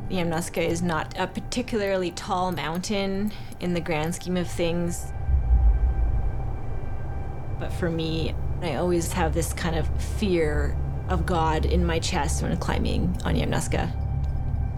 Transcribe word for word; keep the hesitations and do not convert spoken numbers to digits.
Yamnuska is not a particularly tall mountain in the grand scheme of things. But for me, I always have this kind of fear of God in my chest when climbing on Yamnuska.